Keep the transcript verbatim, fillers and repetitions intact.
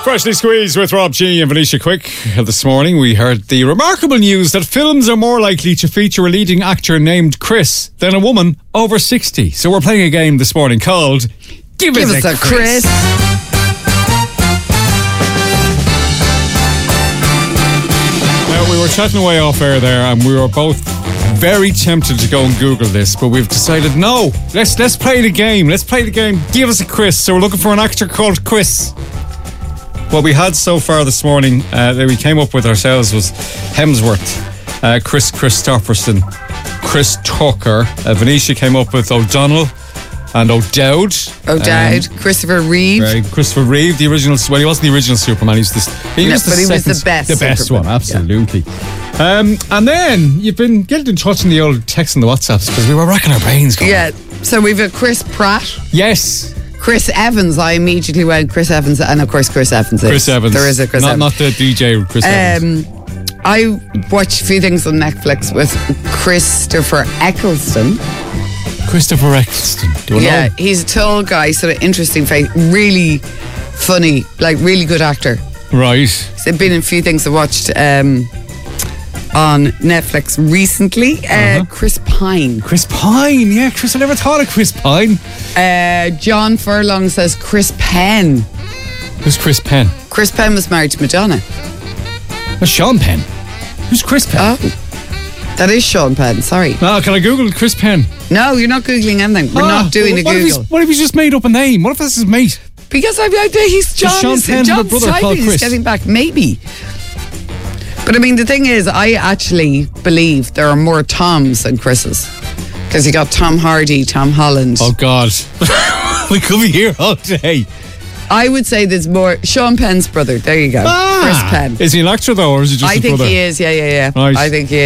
Freshly Squeezed with Rob G and Venetia Quick. This morning we heard the remarkable news that films are more likely to feature a leading actor named Chris than a woman over sixty. So we're playing a game this morning called Give, Give Us, us a, a Chris. Chris. Now, we were chatting away off air there and we were both very tempted to go and Google this, but we've decided no, let's let's play the game. Let's play the game Give Us a Chris. So we're looking for an actor called Chris. What we had so far this morning uh, that we came up with ourselves was Hemsworth, uh, Chris Christopherson, Chris Tucker. Uh, Venetia came up with O'Donnell and O'Dowd. O'Dowd, um, Christopher Reeve. Uh, Christopher Reeve, the original. Well, he wasn't the original Superman. He was the. He No, was the but he was second, the best The best Superman. one, absolutely. Yeah. Um, and then you've been getting in touch in the old text and the WhatsApps because we were racking our brains. Going. Yeah, so we've a Chris Pratt. Yes. Chris Evans, I immediately went Chris Evans, and of course Chris Evans is. Chris Evans. There is a Chris not, Evans. Not the D J Chris Evans. Um, I watched a few things on Netflix with Christopher Eccleston. Christopher Eccleston. Do you Yeah, know? he's a tall guy, sort of interesting face, really funny, like really good actor. Right. He's been in a few things I watched um, on Netflix recently. Uh, Uh-huh. Chris Pine. Chris Pine, yeah, Chris, I never thought of Chris Pine. Uh, John Furlong says Chris Penn. Who's Chris Penn? Chris Penn was married to Madonna. That's Sean Penn. Who's Chris Penn? Oh, that is Sean Penn, sorry. Oh, can I Google Chris Penn? No, you're not Googling anything. We're Ah, not doing a what if Google. he's- What if he's just made up a name? What if that's his mate? Because I, I he's John. Sean is- Penn have a John's brother typing, called he's Chris? getting back, maybe. But I mean, the thing is, I actually believe there are more Toms than Chris's. Because you got Tom Hardy, Tom Holland. Oh, God. We could be here all day. I would say there's more. Sean Penn's brother. There you go. Ah, Chris Penn. Is he an actor, though, or is he just I his think brother? he is. Yeah, yeah, yeah. Right. I think he is.